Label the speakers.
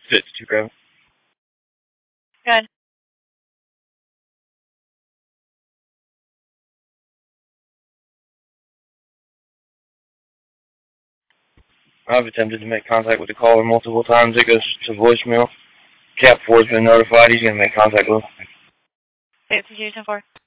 Speaker 1: 52 Grove.
Speaker 2: Good.
Speaker 1: I've attempted to make contact with the caller multiple times. It goes to voicemail. Cap 4's been notified. He's going to make contact with.
Speaker 2: 52 4.